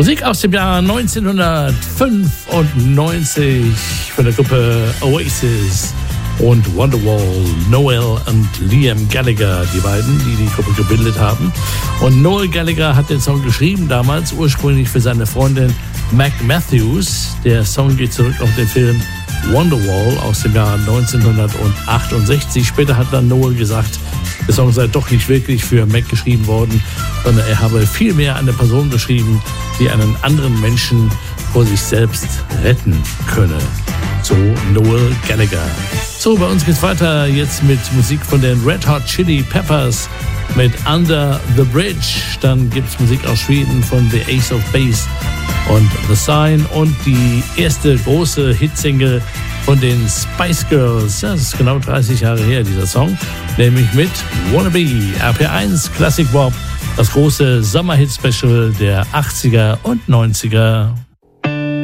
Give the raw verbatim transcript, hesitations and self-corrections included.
Musik aus dem Jahr neunzehnhundertfünfundneunzig von der Gruppe Oasis und Wonderwall, Noel und Liam Gallagher, die beiden, die die Gruppe gebildet haben. Und Noel Gallagher hat den Song geschrieben damals, ursprünglich für seine Freundin Mac Matthews. Der Song geht zurück auf den Film Wonderwall aus dem Jahr neunzehnhundertachtundsechzig. Später hat dann Noel gesagt, der Song sei doch nicht wirklich für Mac geschrieben worden, sondern er habe vielmehr eine Person geschrieben, die einen anderen Menschen vor sich selbst retten könne. So Noel Gallagher. So, bei uns geht's weiter jetzt mit Musik von den Red Hot Chili Peppers mit Under the Bridge. Dann gibt's Musik aus Schweden von The Ace of Base und The Sign und die erste große Hitsingle von den Spice Girls. Das ist genau dreißig Jahre her, dieser Song, nämlich mit Wannabe. R P eins Classic Bob, das große Sommerhit-Special der achtziger und neunziger.